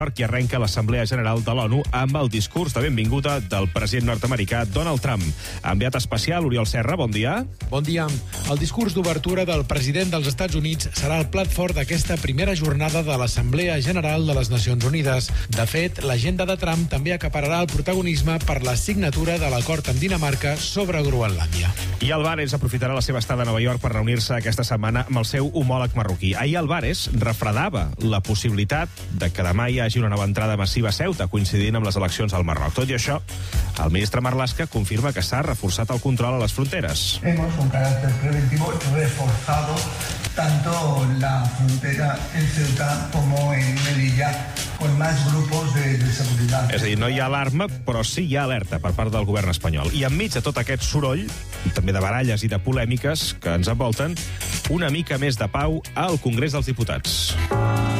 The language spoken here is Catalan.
que arrenca l'Assemblea General de l'ONU amb el discurs de benvinguda del president nord-americà Donald Trump. Enviat especial, Oriol Serra, bon dia. Bon dia. El discurs d'obertura del president dels Estats Units serà el plat fort d'aquesta primera jornada de l'Assemblea General de les Nacions Unides. De fet, l'agenda de Trump també acapararà el protagonisme per la signatura de l'acord amb Dinamarca sobre Groenlàndia. I Álvarez aprofitarà la seva estada a Nova York per reunir-se aquesta setmana amb el seu homòleg marroquí. Ahir Álvarez refredava la possibilitat de que demà hi hagi una nova entrada massiva a Ceuta, coincidint amb les eleccions al Marroc. Tot i això, el ministre Marlaska confirma que s'ha reforçat el control a les fronteres. Hemos un carácter preventivo reforzado tanto la frontera en Ceuta como en Melilla, con más grupos de seguridad. És a dir, no hi ha alarma, però sí hi ha alerta per part del govern espanyol. I enmig de tot aquest soroll, també de baralles i de polèmiques que ens envolten, una mica més de pau al Congrés dels Diputats.